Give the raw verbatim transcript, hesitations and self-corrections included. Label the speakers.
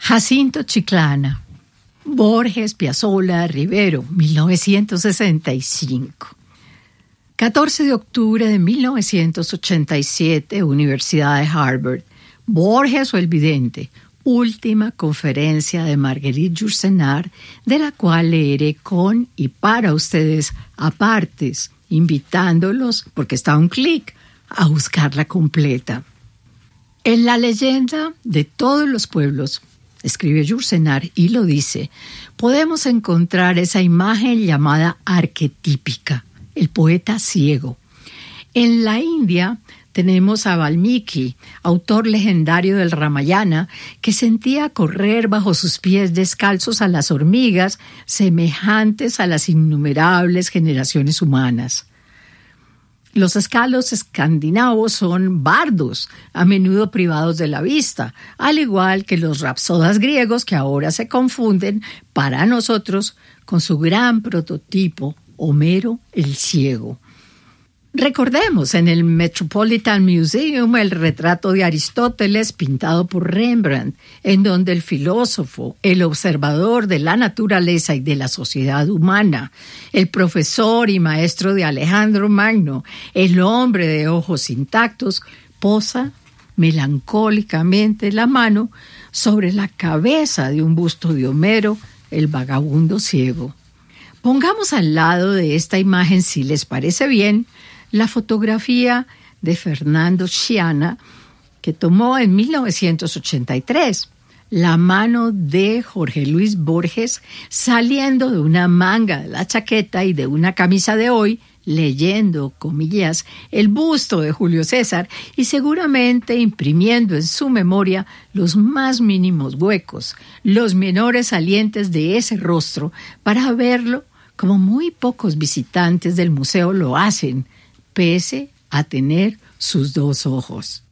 Speaker 1: Jacinto Chiclana, Borges, Piazzolla, Rivero, mil novecientos sesenta y cinco. catorce de octubre de mil novecientos ochenta y siete, Universidad de Harvard. Borges o el vidente, última conferencia de Marguerite Yourcenar, de la cual leeré con y para ustedes apartes, invitándolos, porque está a un clic, a buscarla completa. En la leyenda de todos los pueblos, escribe Yourcenar y lo dice, podemos encontrar esa imagen llamada arquetípica, el poeta ciego. En la India tenemos a Valmiki, autor legendario del Ramayana, que sentía correr bajo sus pies descalzos a las hormigas, semejantes a las innumerables generaciones humanas. Los escalos escandinavos son bardos, a menudo privados de la vista, al igual que los rapsodas griegos que ahora se confunden, para nosotros, con su gran prototipo, Homero el Ciego. Recordemos en el Metropolitan Museum el retrato de Aristóteles pintado por Rembrandt, en donde el filósofo, el observador de la naturaleza y de la sociedad humana, el profesor y maestro de Alejandro Magno, el hombre de ojos intactos, posa melancólicamente la mano sobre la cabeza de un busto de Homero, el vagabundo ciego. Pongamos al lado de esta imagen, si les parece bien, la fotografía de Fernando Schiana, que tomó en mil novecientos ochenta y tres, la mano de Jorge Luis Borges saliendo de una manga de la chaqueta y de una camisa de hoy, leyendo, comillas, el busto de Julio César y seguramente imprimiendo en su memoria los más mínimos huecos, los menores salientes de ese rostro, para verlo como muy pocos visitantes del museo lo hacen, pese a tener sus dos ojos.